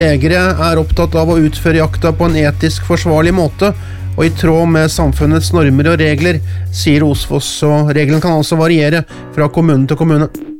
Jegere opptatt av å utføre jakta på en etisk forsvarlig måte og i tråd med samfunnets normer og regler, sier Osfoss, og reglene kan altså variere fra kommune til kommune.